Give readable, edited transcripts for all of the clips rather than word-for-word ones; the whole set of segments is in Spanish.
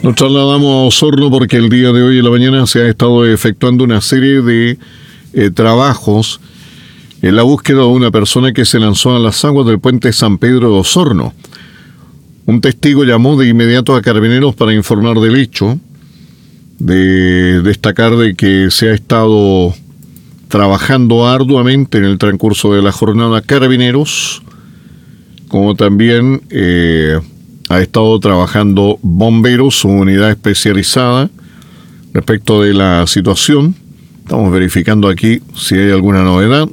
Nos trasladamos a Osorno porque el día de hoy en la mañana se ha estado efectuando una serie de trabajos en la búsqueda de una persona que se lanzó a las aguas del puente San Pedro de Osorno. Un testigo llamó de inmediato a Carabineros para informar del hecho, de destacar de que se ha estado trabajando arduamente en el transcurso de la jornada Carabineros, como también ha estado trabajando Bomberos, su unidad especializada, respecto de la situación. Estamos verificando aquí si hay alguna novedad.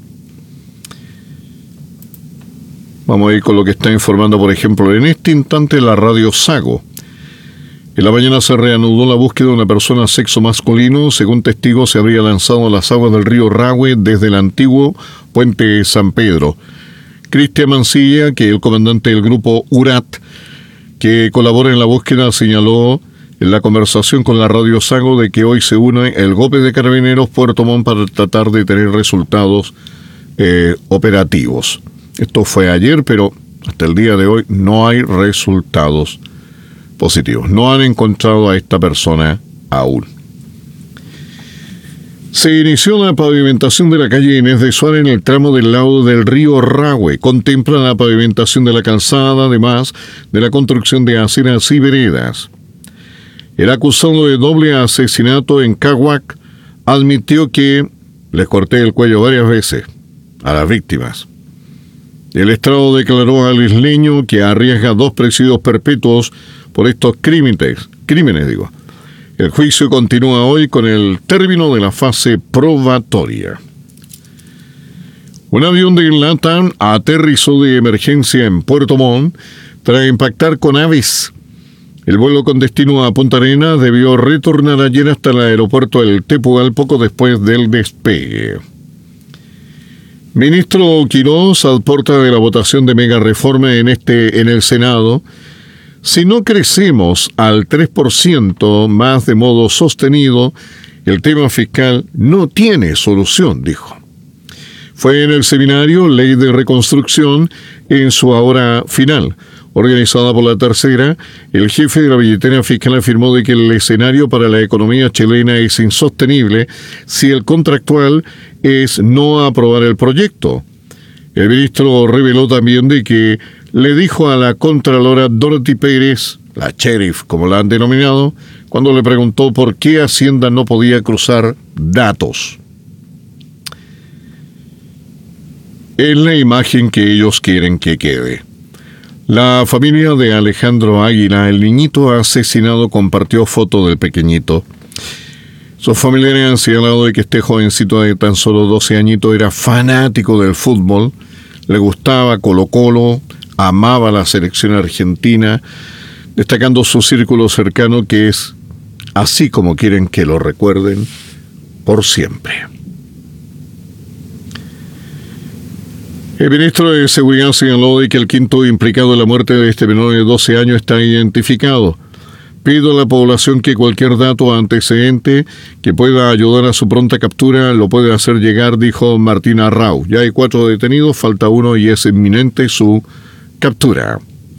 Vamos a ir con lo que está informando, por ejemplo, en este instante la radio Sago. En la mañana se reanudó la búsqueda de una persona sexo masculino. Según testigos, se habría lanzado a las aguas del río Rahue desde el antiguo puente San Pedro. Cristian Mancilla, que es el comandante del grupo URAT, que colabora en la búsqueda, señaló en la conversación con la radio Sago de que hoy se une el GOPE de Carabineros Puerto Montt para tratar de tener resultados operativos. Esto fue ayer, pero hasta el día de hoy no hay resultados positivos. No han encontrado a esta persona aún. Se inició la pavimentación de la calle Inés de Suárez en el tramo del lado del río Rahue. Contempla la pavimentación de la calzada, además de la construcción de aceras y veredas. El acusado de doble asesinato en Caguac admitió que les corté el cuello varias veces a las víctimas. El Estrado declaró al isleño que arriesga 2 presidios perpetuos por estos crímenes. El juicio continúa hoy con el término de la fase probatoria. Un avión de LATAM aterrizó de emergencia en Puerto Montt tras impactar con aves. El vuelo con destino a Punta Arenas debió retornar ayer hasta el aeropuerto del Tepual poco después del despegue. Ministro Quiroz aporta de la votación de mega reforma en el Senado. Si no crecemos al 3% más de modo sostenido, el tema fiscal no tiene solución, dijo. Fue en el seminario Ley de Reconstrucción en su hora final, organizada por la Tercera. El jefe de la billetera fiscal afirmó de que el escenario para la economía chilena es insostenible si el contractual es no aprobar el proyecto. El ministro reveló también de que le dijo a la contralora Dorothy Pérez, la sheriff como la han denominado, cuando le preguntó por qué Hacienda no podía cruzar datos. Es la imagen que ellos quieren que quede. La familia de Alejandro Águila, el niñito asesinado, compartió foto del pequeñito. Sus familiares han señalado de que este jovencito de tan solo 12 añitos era fanático del fútbol, le gustaba Colo-Colo, amaba la selección argentina, destacando su círculo cercano que es así como quieren que lo recuerden por siempre. El ministro de Seguridad señaló de que el quinto implicado en la muerte de este menor de 12 años está identificado. Pido a la población que cualquier dato o antecedente que pueda ayudar a su pronta captura lo puede hacer llegar, dijo Martín Arrau. Ya hay 4 detenidos, falta 1 y es inminente su captura.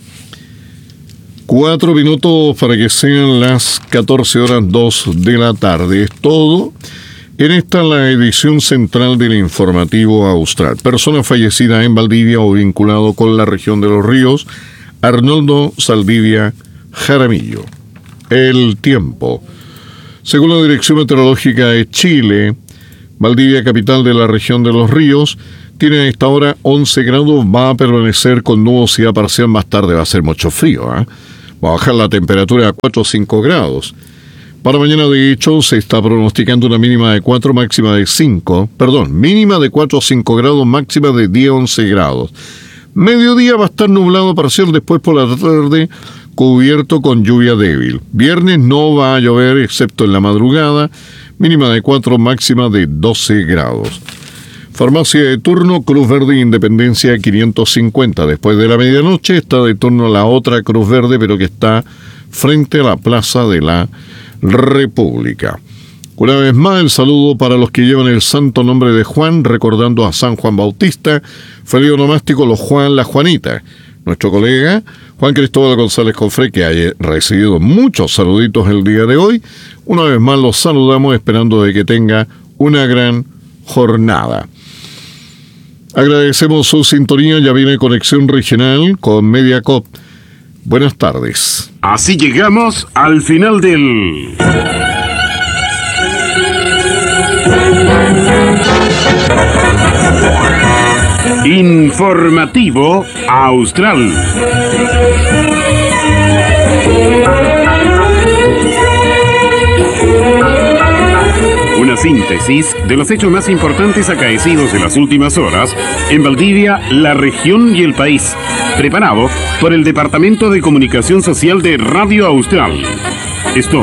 4 minutos para que sean las 14:02 de la tarde. Es todo. En esta la edición central del informativo austral. Persona fallecida en Valdivia o vinculado con la región de los ríos, Arnoldo Saldivia Jaramillo. El tiempo. Según la Dirección Meteorológica de Chile, Valdivia, capital de la región de los ríos, tiene a esta hora 11 grados, va a permanecer con nubosidad parcial, más tarde va a ser mucho frío, Va a bajar la temperatura a 4 o 5 grados. Para mañana, de hecho, se está pronosticando una mínima de 4, mínima de 4 o 5 grados, máxima de 10 o 11 grados. Mediodía va a estar nublado parcial, después por la tarde cubierto con lluvia débil. Viernes no va a llover excepto en la madrugada, mínima de 4, máxima de 12 grados. Farmacia de turno, Cruz Verde Independencia 550. Después de la medianoche está de turno la otra Cruz Verde, pero que está frente a la Plaza de la República. Una vez más, el saludo para los que llevan el santo nombre de Juan, recordando a San Juan Bautista, feliz onomástico los Juan, la Juanita. Nuestro colega Juan Cristóbal González Cofré, que ha recibido muchos saluditos el día de hoy. Una vez más los saludamos esperando de que tenga una gran jornada. Agradecemos su sintonía. Ya viene Conexión Regional con Mediacorp. Buenas tardes. Así llegamos al final del Informativo Austral. Una síntesis de los hechos más importantes acaecidos en las últimas horas en Valdivia, la región y el país. Preparado por el Departamento de Comunicación Social de Radio Austral. Esto